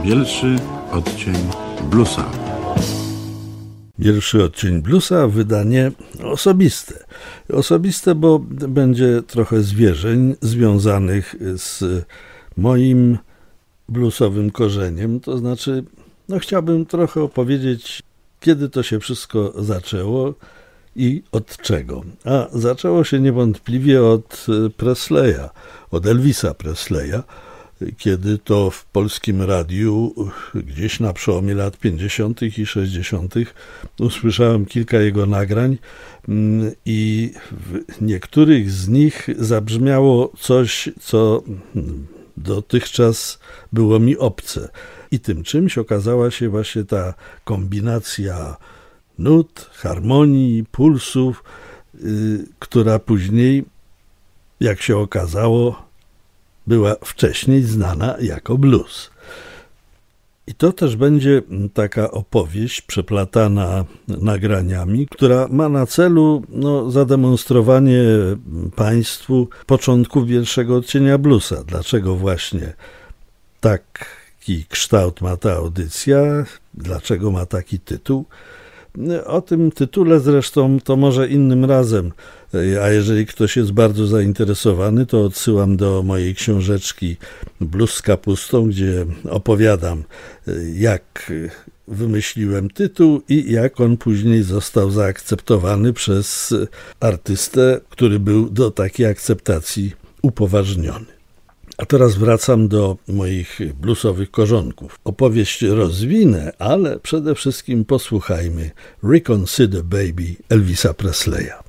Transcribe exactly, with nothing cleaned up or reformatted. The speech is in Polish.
Pierwszy odcień bluesa. Pierwszy odcień bluesa, wydanie osobiste. Osobiste, bo będzie trochę zwierzeń związanych z moim bluesowym korzeniem. To znaczy, no chciałbym trochę opowiedzieć, kiedy to się wszystko zaczęło i od czego. A zaczęło się niewątpliwie od Presleya, od Elvisa Presleya, kiedy to w polskim radiu gdzieś na przełomie lat pięćdziesiątych i sześćdziesiątych usłyszałem kilka jego nagrań i w niektórych z nich zabrzmiało coś, co dotychczas było mi obce. I tym czymś okazała się właśnie ta kombinacja nut, harmonii, pulsów, yy, która później, jak się okazało, była wcześniej znana jako blues. I to też będzie taka opowieść przeplatana nagraniami, która ma na celu no, zademonstrowanie Państwu początków pierwszego odcienia bluesa. Dlaczego właśnie taki kształt ma ta audycja, dlaczego ma taki tytuł. O tym tytule zresztą to może innym razem, a jeżeli ktoś jest bardzo zainteresowany, to odsyłam do mojej książeczki Blues z kapustą, gdzie opowiadam, jak wymyśliłem tytuł i jak on później został zaakceptowany przez artystę, który był do takiej akceptacji upoważniony. A teraz wracam do moich bluesowych korzonków. Opowieść rozwinę, ale przede wszystkim posłuchajmy Reconsider Baby Elvisa Presleya.